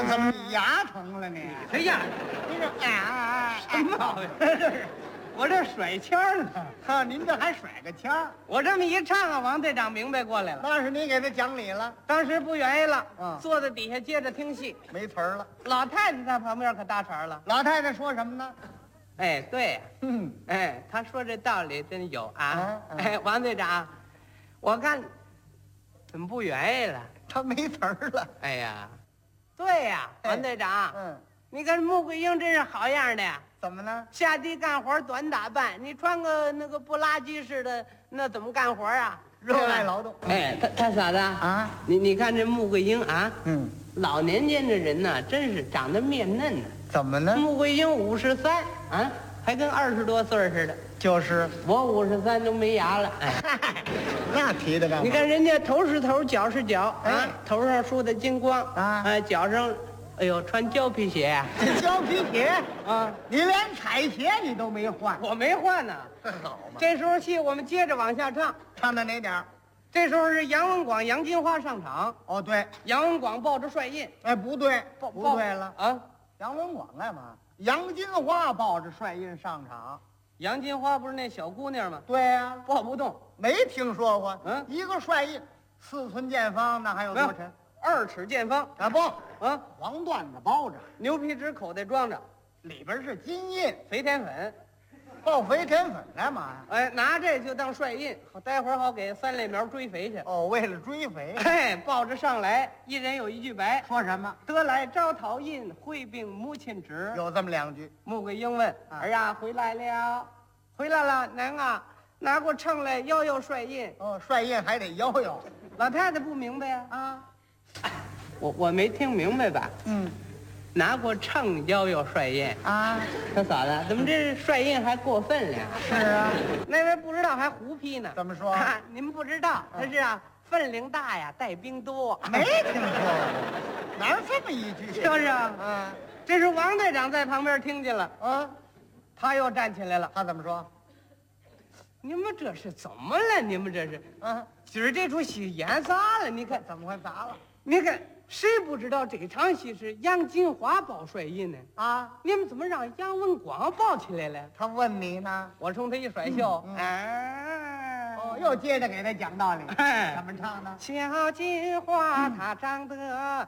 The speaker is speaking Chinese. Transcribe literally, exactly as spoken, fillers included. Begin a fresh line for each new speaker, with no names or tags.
怎么你牙疼了你？
谁呀？
你这啊
什么毛病？我这甩腔儿呢。
哈，您这还甩个腔儿？
我这么一唱啊，王队长明白过来了。
那是你给他讲理了，
当时不愿意了，
嗯
坐在底下接着听戏。
没词儿了。
老太太在旁边可搭茬了。
老太太说什么呢？
哎，对，
嗯，
哎，他说这道理真有啊。
嗯嗯
哎，王队长，我看怎么不愿意了？
他没词儿了。
哎呀，对呀，
哎
王队长，
嗯，
你看穆桂英真是好样的呀。
怎么呢？
下地干活短打扮，你穿个那个布拉吉似的，那怎么干活啊？
热爱劳动。
哎，他他嫂子
啊，
你你看这穆桂英啊，
嗯，
老年间的人呢，真是长得面嫩呢。
怎么呢？
穆桂英五十三啊，还跟二十多岁似的。
就是
我五十三都没牙了。哎，
那提的干嘛？
你看人家头是头，脚是脚啊
哎，
头上梳的金光
啊
哎，脚上，哎呦，穿胶皮鞋呀
这胶皮鞋，
啊，
你连彩鞋你都没换，
我没换呢。
好嘛？
这时候戏我们接着往下唱。
唱到哪点儿？
这时候是杨文广、杨金花上场，
哦，对，
杨文广抱着帅印，
哎，不对，
抱
不对了。
啊！
杨文广干嘛？杨金花抱着帅印上场。
杨金花不是那小姑娘吗？
对呀、
抱不动，
没听说过。
嗯
一个帅印，四寸见方，那还有多沉？
二尺见方
啊不，
啊，
黄缎子包着，
牛皮纸口袋装着，
里边是金印，
肥田粉，
抱肥田粉干嘛呀？
哎，拿这就当帅印，好待会儿好给三类苗追肥去。
哦，为了追肥。
哎，抱着上来，一人有一句白，
说什么？
得来招讨印，会病母亲旨。
有这么两句。
穆桂英问：“
啊
儿啊，回来了，回来了，娘啊，拿过秤来摇摇帅印。”
哦，帅印还得摇摇
老太太不明白呀、
啊。
我我没听明白吧？
嗯
拿过秤摇摇帅印，
啊，
他嫂子怎么这帅印还过分了？
是啊。
那位不知道还胡批呢。
怎么说
啊？您不知道，他是啊，分量大呀，带兵多。
没听说过，哪有这么一句？
是不是啊？
啊
这是王队长在旁边听见了，
啊，
他又站起来了。
他怎么说？
你们这是怎么了？你们这是
啊，
今儿这出戏演砸了？你看，
怎么会砸了？
你看，谁不知道这场戏是杨金花抱帅印呢？
啊，
你们怎么让杨文广抱起来了？
他问你呢？
我冲他一甩袖，
嗯嗯
哎，
哦，又接着给他讲道理。
哎
怎么唱呢？
小金花她长得